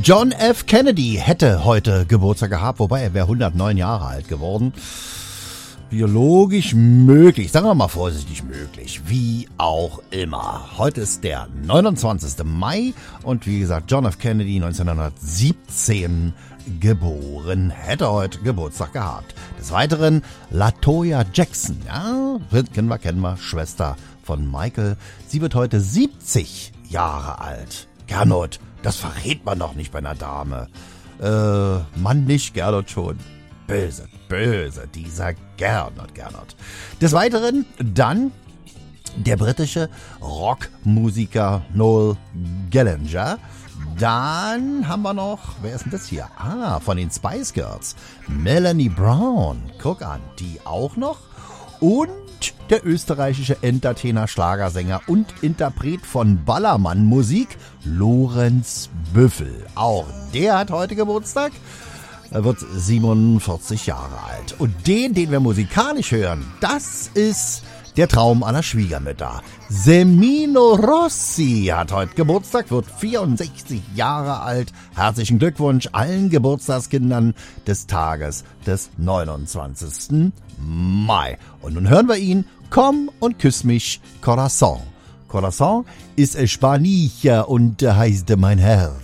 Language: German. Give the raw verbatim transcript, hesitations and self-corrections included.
John F. Kennedy hätte heute Geburtstag gehabt, wobei er wäre hundertneun Jahre alt geworden. Biologisch möglich, sagen wir mal vorsichtig möglich, wie auch immer. Heute ist der neunundzwanzigster Mai und wie gesagt, John F. Kennedy neunzehnhundertsiebzehn geboren, hätte heute Geburtstag gehabt. Des Weiteren LaToya Jackson, ja, kennen wir, kennen wir, Schwester von Michael. Sie wird heute siebzig Jahre alt. Gernot, das verrät man doch nicht bei einer Dame. Äh, Mann nicht, Gernot schon. Böse, böse, dieser Gernot, Gernot. Des Weiteren dann der britische Rockmusiker Noel Gallagher. Dann haben wir noch, wer ist denn das hier? Ah, von den Spice Girls. Melanie Brown, guck an, die auch noch. Und der österreichische Entertainer, Schlagersänger und Interpret von Ballermann-Musik, Lorenz Büffel. Auch der hat heute Geburtstag. Er wird siebenundvierzig Jahre alt. Und den, den wir musikalisch hören, das ist der Traum aller Schwiegermütter. Semino Rossi hat heute Geburtstag, wird vierundsechzig Jahre alt. Herzlichen Glückwunsch allen Geburtstagskindern des Tages des neunundzwanzigsten Mai. Und nun hören wir ihn. Komm und küss mich, Corazon. Corazon ist Spanier und heißt mein Herz.